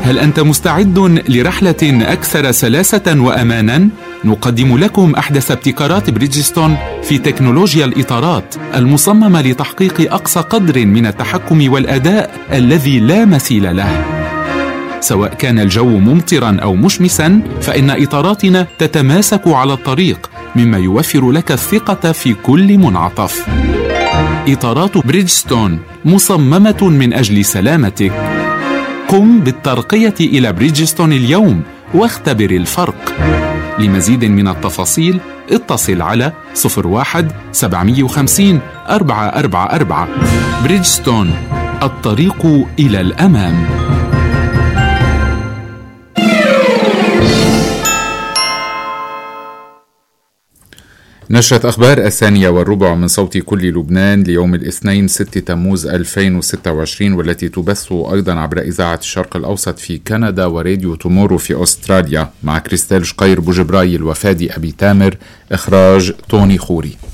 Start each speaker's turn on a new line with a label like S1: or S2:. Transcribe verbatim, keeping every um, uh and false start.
S1: هل أنت مستعد لرحلة أكثر سلاسة وأمانا؟ نقدم لكم أحدث ابتكارات بريدجستون في تكنولوجيا الإطارات المصممة لتحقيق أقصى قدر من التحكم والأداء الذي لا مثيل له. سواء كان الجو ممطرا أو مشمسا، فإن إطاراتنا تتماسك على الطريق، مما يوفر لك الثقة في كل منعطف. إطارات بريدجستون مصممة من أجل سلامتك. قم بالترقية إلى بريدجستون اليوم واختبر الفرق. لمزيد من التفاصيل اتصل على صفر واحد سبعمية وخمسين أربعة أربعة أربعة. بريدجستون، الطريق إلى الأمام.
S2: نشرة أخبار الثانية والربع من صوت كل لبنان ليوم الاثنين ستة تموز ألفين وستة وعشرين، والتي تبث أيضا عبر إذاعة الشرق الأوسط في كندا وراديو تومورو في أستراليا، مع كريستال شقير بوجبرايل وفادي أبي تامر. إخراج توني خوري.